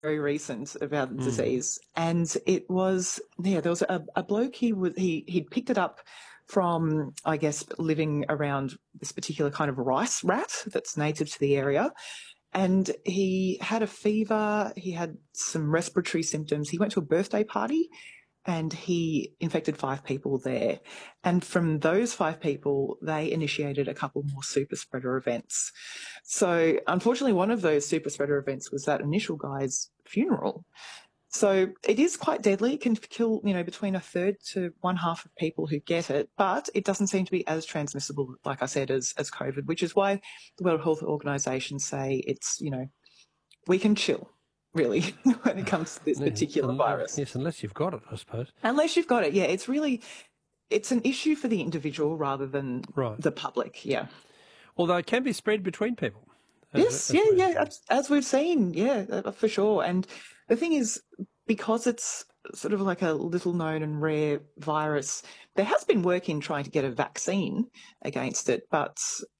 very recent about the disease, and it was there was a bloke. He'd picked it up from, I guess, living around this particular kind of rice rat that's native to the area. And he had a fever, he had some respiratory symptoms. He went to a birthday party and he infected 5 people there. And from those 5 people, they initiated a couple more super spreader events. So unfortunately, one of those super spreader events was that initial guy's funeral. So it is quite deadly. It can kill, between 1/3 to 1/2 of people who get it, but it doesn't seem to be as transmissible, like I said, as COVID, which is why the World Health Organization say it's, we can chill, really, when it comes to this particular virus. Yes, unless you've got it, I suppose. Unless you've got it, yeah. It's an issue for the individual rather than the public, yeah. Although it can be spread between people. As we've seen, for sure. And the thing is, because it's sort of like a little known and rare virus, there has been work in trying to get a vaccine against it. But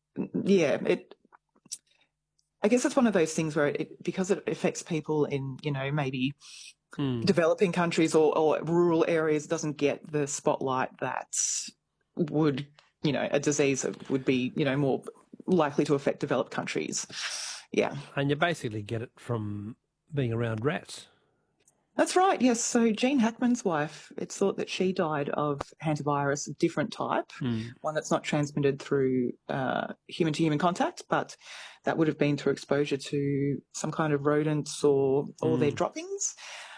I guess it's one of those things where because it affects people in, maybe developing countries or rural areas, doesn't get the spotlight that would, a disease that would be, more likely to affect developed countries. Yeah. And you basically get it from being around rats. That's right, yes. So Gene Hackman's wife, it's thought that she died of hantavirus, a different type, one that's not transmitted through human-to-human contact, but that would have been through exposure to some kind of rodents or their droppings.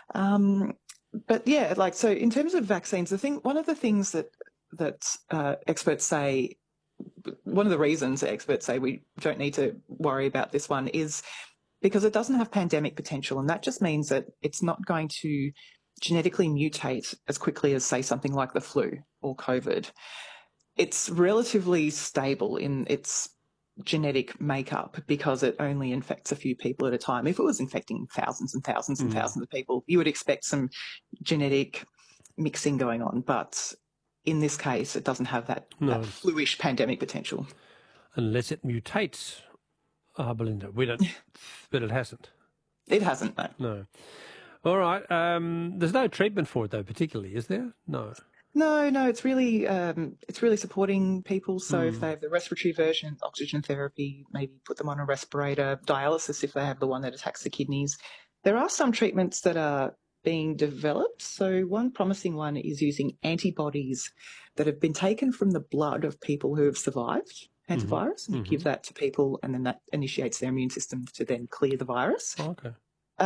But yeah, so in terms of vaccines, one of the things that experts say, one of the reasons that experts say we don't need to worry about this one is because it doesn't have pandemic potential, and that just means that it's not going to genetically mutate as quickly as, say, something like the flu or COVID. It's relatively stable in its genetic makeup because it only infects a few people at a time. If it was infecting thousands and thousands and thousands of people, you would expect some genetic mixing going on, but in this case, it doesn't have that flu-ish pandemic potential. Unless it mutates, Belinda. We don't, but it hasn't. It hasn't, no. No. All right. There's no treatment for it, though, particularly, is there? No. No. It's really supporting people. So if they have the respiratory version, oxygen therapy, maybe put them on a respirator, dialysis if they have the one that attacks the kidneys. There are some treatments that are being developed. So one promising one is using antibodies that have been taken from the blood of people who have survived hantavirus, and you give that to people, and then that initiates their immune system to then clear the virus. Okay.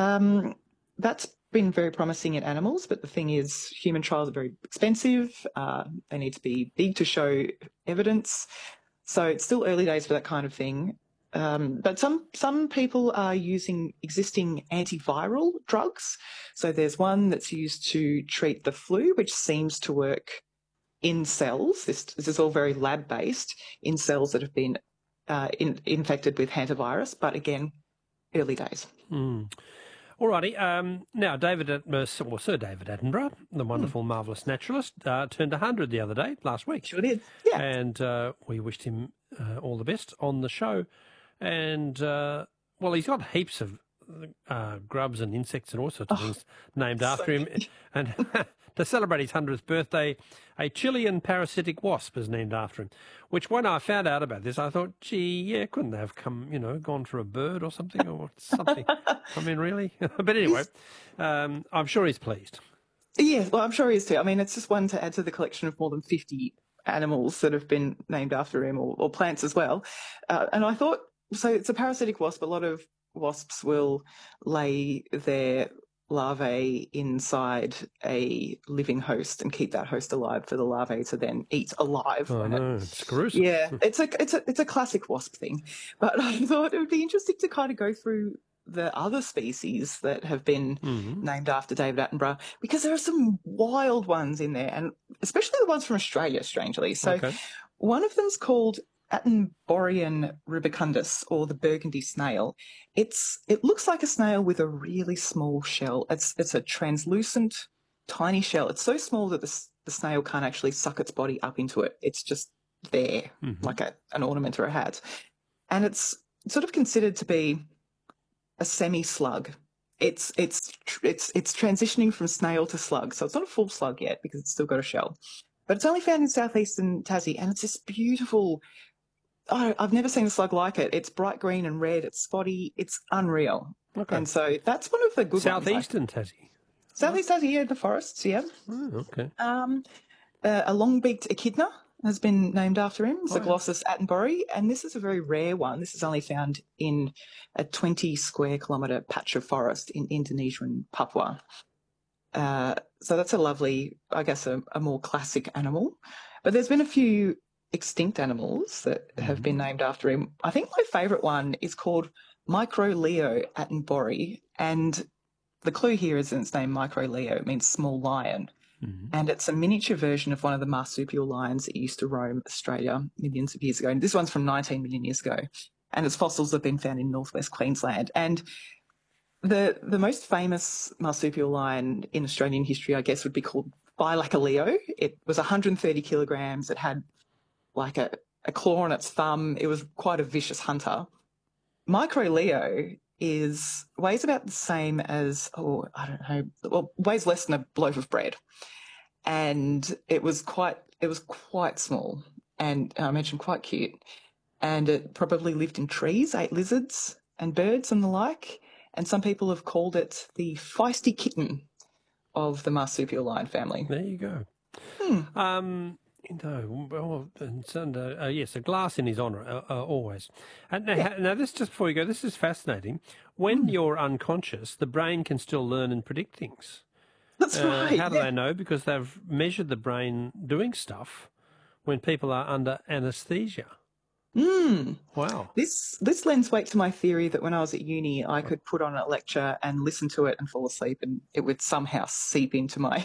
That's been very promising in animals, but the thing is, human trials are very expensive. They need to be big to show evidence. So it's still early days for that kind of thing. But some people are using existing antiviral drugs. So there's one that's used to treat the flu, which seems to work in cells. This is all very lab-based, in cells that have been infected with hantavirus. But again, early days. All righty. Now, Sir David Attenborough, the wonderful, marvellous naturalist, turned 100 the other day, last week. Sure did, yeah. And we wished him all the best on the show. And, well, he's got heaps of grubs and insects and all sorts of things named after him. And to celebrate his 100th birthday, a Chilean parasitic wasp is named after him, which when I found out about this, I thought, gee, yeah, couldn't they have gone for a bird or something or something? I mean, really? But anyway, I'm sure he's pleased. Yeah, well, I'm sure he is too. I mean, it's just one to add to the collection of more than 50 animals that have been named after him, or plants as well. And I thought, so it's a parasitic wasp. A lot of wasps will lay their larvae inside a living host and keep that host alive for the larvae to then eat alive. Oh no, it's gruesome. Yeah, it's a classic wasp thing. But I thought it would be interesting to kind of go through the other species that have been named after David Attenborough, because there are some wild ones in there, and especially the ones from Australia, strangely. So one of them's called Attenborian rubicundus, or the burgundy snail. It looks like a snail with a really small shell. It's a translucent, tiny shell. It's so small that the snail can't actually suck its body up into it. It's just there, like an ornament or a hat. And it's sort of considered to be a semi-slug. it's transitioning from snail to slug. So it's not a full slug yet because it's still got a shell. But it's only found in southeastern Tassie, and it's this beautiful... Oh, I've never seen a slug like it. It's bright green and red. It's spotty. It's unreal. Okay. And so that's one of the good Southeastern ones. Tassie? Southeast Tassie, yeah, the forests, yeah. Oh, okay. A long-beaked echidna has been named after him, Zyglossys attenborough, and this is a very rare one. This is only found in a 20-square-kilometre patch of forest in Indonesia and Papua. So that's a lovely, I guess, a more classic animal. But there's been a few extinct animals that have been named after him. I think my favourite one is called Microleo attenborough, and the clue here is in its name, Microleo. It means small lion. And it's a miniature version of one of the marsupial lions that used to roam Australia millions of years ago. And this one's from 19 million years ago. And its fossils have been found in northwest Queensland. And the most famous marsupial lion in Australian history, I guess, would be called Thylacoleo. It was 130 kilograms. It had like a claw on its thumb. It was quite a vicious hunter. Microleo weighs about the same as, weighs less than a loaf of bread. And it was quite small, and I mentioned quite cute. And it probably lived in trees, ate lizards and birds and the like. And some people have called it the feisty kitten of the marsupial lion family. There you go. Yes, a glass in his honour, always. And now, this, just before you go, this is fascinating. When you're unconscious, the brain can still learn and predict things. That's right. How do they know? Because they've measured the brain doing stuff when people are under anaesthesia. Wow. This lends weight to my theory that when I was at uni, I could put on a lecture and listen to it and fall asleep, and it would somehow seep into my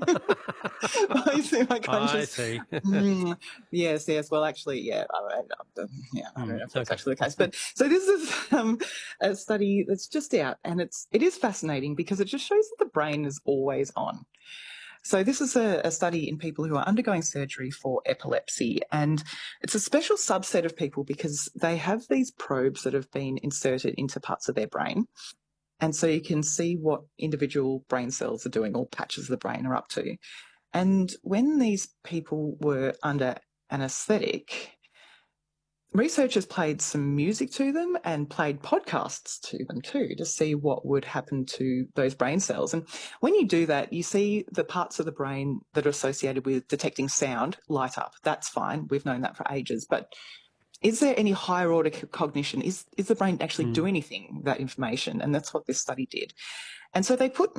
my conscious. I see. Yes. Well, actually, I don't know if that's actually the case. But so this is a study that's just out, and it is fascinating because it just shows that the brain is always on. So this is a study in people who are undergoing surgery for epilepsy, and it's a special subset of people because they have these probes that have been inserted into parts of their brain. And so you can see what individual brain cells are doing, or patches of the brain are up to. And when these people were under anaesthetic, researchers played some music to them and played podcasts to them too to see what would happen to those brain cells. And when you do that, you see the parts of the brain that are associated with detecting sound light up. That's fine. We've known that for ages. But is there any higher order cognition? Is the brain actually doing anything with that information? And that's what this study did. And so they put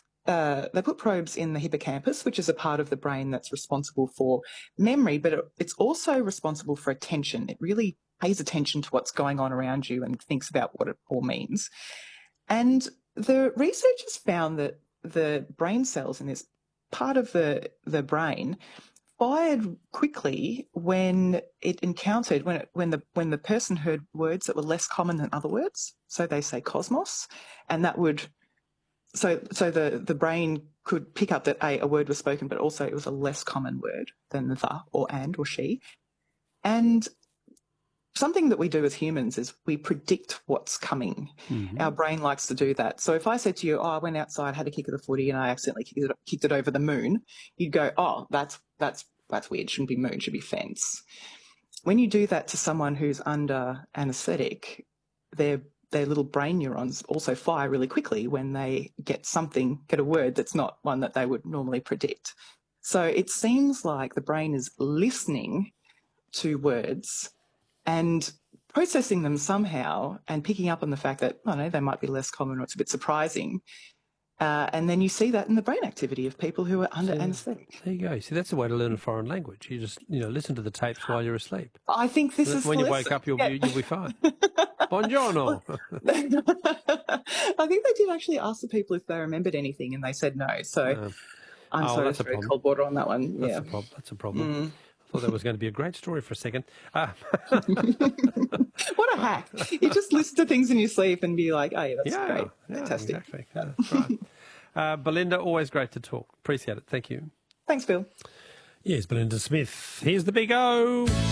probes in the hippocampus, which is a part of the brain that's responsible for memory, but it's also responsible for attention. It really pays attention to what's going on around you and thinks about what it all means. And the researchers found that the brain cells in this part of the brain fired quickly when it encountered, when the person heard words that were less common than other words. So they say cosmos, and that would... So the brain could pick up that a word was spoken, but also it was a less common word than the or and or she. And something that we do as humans is we predict what's coming. Our brain likes to do that. So if I said to you, I went outside, had a kick of the footy, and I accidentally kicked it over the moon, you'd go, that's weird. Shouldn't be moon, should be fence. When you do that to someone who's under anaesthetic, their little brain neurons also fire really quickly when they get a word that's not one that they would normally predict. So it seems like the brain is listening to words and processing them somehow and picking up on the fact that, they might be less common or it's a bit surprising. And then you see that in the brain activity of people who are under anaesthetic. There you go. See, that's the way to learn a foreign language. You just, listen to the tapes while you're asleep. I think this is when you wake up, you'll be fine. Buongiorno. I think they did actually ask the people if they remembered anything, and they said no. So I'm sort of very cold water on that one. That's a problem. I thought that was going to be a great story for a second. What a hack. You just listen to things in your sleep and be like, that's great. Fantastic. Exactly. That's right. Belinda, always great to talk. Appreciate it. Thank you. Thanks, Phil. Yes, Belinda Smith. Here's the big O.